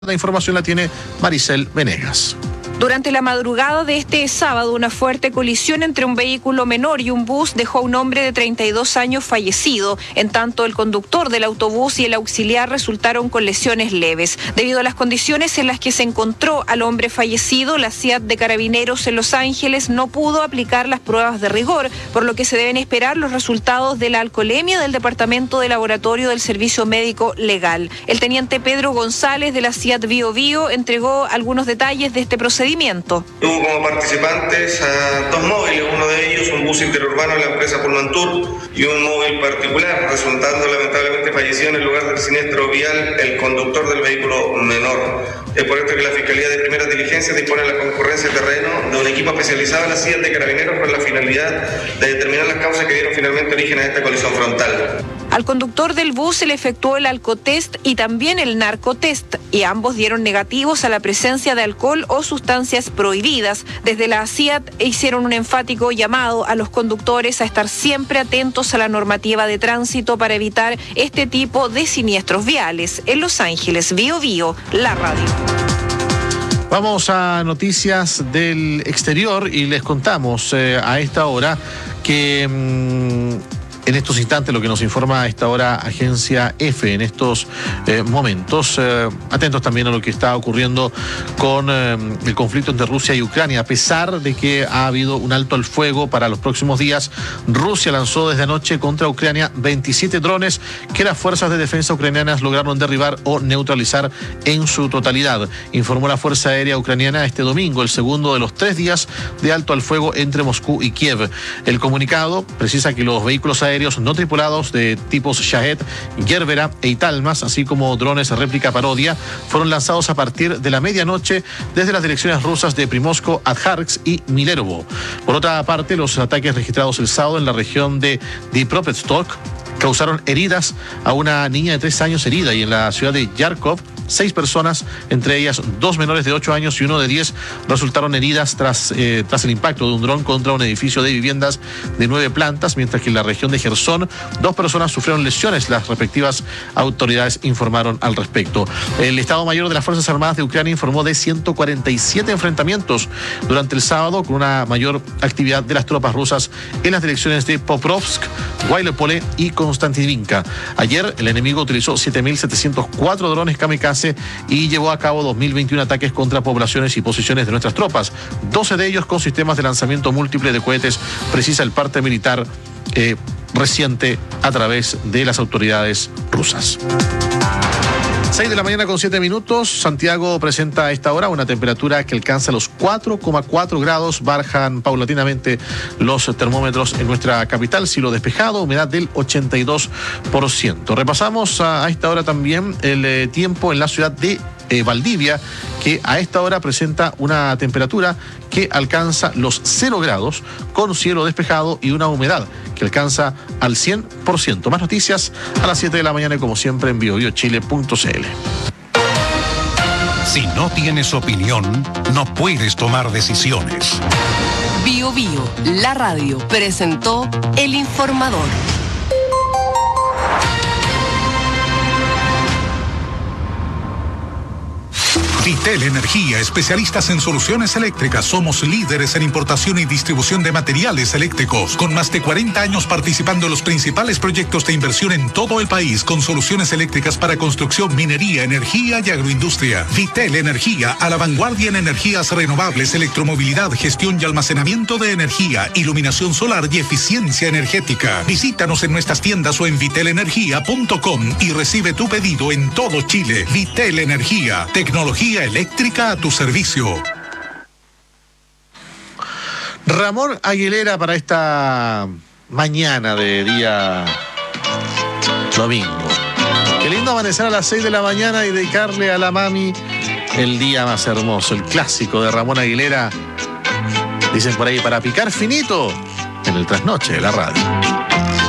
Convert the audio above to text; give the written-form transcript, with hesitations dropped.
La información la tiene Maricel Venegas. Durante la madrugada de este sábado, una fuerte colisión entre un vehículo menor y un bus dejó a un hombre de 32 años fallecido. En tanto, el conductor del autobús y el auxiliar resultaron con lesiones leves. Debido a las condiciones en las que se encontró al hombre fallecido, la CIAT de Carabineros en Los Ángeles no pudo aplicar las pruebas de rigor, por lo que se deben esperar los resultados de la alcoholemia del Departamento de Laboratorio del Servicio Médico Legal. El teniente Pedro González de la CIAT Bío Bío entregó algunos detalles de este procedimiento. Tuvo como participantes a dos móviles, uno de ellos un bus interurbano de la empresa Pullman Tour y un móvil particular, resultando lamentablemente fallecido en el lugar del siniestro vial el conductor del vehículo menor. Es por esto que la Fiscalía de Primeras Diligencias dispone de la concurrencia de terreno de un equipo especializado en la CIAT de Carabineros con la finalidad de determinar las causas que dieron finalmente origen a esta colisión frontal. Al conductor del bus se le efectuó el alcotest y también el narcotest, y ambos dieron negativos a la presencia de alcohol o sustancias prohibidas. Desde la CIAT hicieron un enfático llamado a los conductores a estar siempre atentos a la normativa de tránsito para evitar este tipo de siniestros viales. En Los Ángeles, Bío Bío, la radio. Vamos a noticias del exterior y les contamos a esta hora que en estos instantes lo que nos informa a esta hora Agencia F en estos momentos, atentos también a lo que está ocurriendo con el conflicto entre Rusia y Ucrania. A pesar de que ha habido un alto al fuego para los próximos días, Rusia lanzó desde anoche contra Ucrania 27 drones que las fuerzas de defensa ucranianas lograron derribar o neutralizar en su totalidad, informó la Fuerza Aérea Ucraniana este domingo, el segundo de los 3 días de alto al fuego entre Moscú y Kiev. El comunicado precisa que los vehículos aéreos no tripulados de tipos Shahed, Gerbera e Italmas, así como drones réplica parodia, fueron lanzados a partir de la medianoche desde las direcciones rusas de Primorsko, Ajtarsk y Milerovo. Por otra parte, los ataques registrados el sábado en la región de Dnipropetrovsk causaron heridas a una niña de 3 años herida, y en la ciudad de Yarkov 6 personas, entre ellas 2 menores de 8 años y uno de 10, resultaron heridas tras el impacto de un dron contra un edificio de viviendas de 9 plantas, mientras que en la región de Jersón 2 personas sufrieron lesiones. Las respectivas autoridades informaron al respecto. El Estado Mayor de las Fuerzas Armadas de Ucrania informó de 147 enfrentamientos durante el sábado, con una mayor actividad de las tropas rusas en las direcciones de Pokrovsk, Guaylopole y Konstantinivka. Ayer el enemigo utilizó 7.704 drones kamikaze y llevó a cabo 2.021 ataques contra poblaciones y posiciones de nuestras tropas, 12 de ellos con sistemas de lanzamiento múltiple de cohetes, precisa el parte militar reciente a través de las autoridades rusas. 6 de la mañana con 7 minutos. Santiago presenta a esta hora una temperatura que alcanza los 4,4 grados. Bajan paulatinamente los termómetros en nuestra capital. Cielo despejado, humedad del 82%. Repasamos a esta hora también el tiempo en la ciudad de Valdivia, que a esta hora presenta una temperatura que alcanza los 0 grados, con cielo despejado y una humedad que alcanza al 100%. Más noticias a las 7 de la mañana y como siempre en biobiochile.cl. Si no tienes opinión, no puedes tomar decisiones. Bío Bío, la radio, presentó El Informador. Vitel Energía, especialistas en soluciones eléctricas. Somos líderes en importación y distribución de materiales eléctricos, con más de 40 años participando en los principales proyectos de inversión en todo el país, con soluciones eléctricas para construcción, minería, energía y agroindustria. Vitel Energía, a la vanguardia en energías renovables, electromovilidad, gestión y almacenamiento de energía, iluminación solar y eficiencia energética. Visítanos en nuestras tiendas o en vitelenergia.com y recibe tu pedido en todo Chile. Vitel Energía, tecnología eléctrica a tu servicio. Ramón Aguilera para esta mañana de día domingo. Qué lindo amanecer a las 6 de la mañana y dedicarle a la mami el día más hermoso. El clásico de Ramón Aguilera, dicen por ahí, para picar finito en el trasnoche de la radio.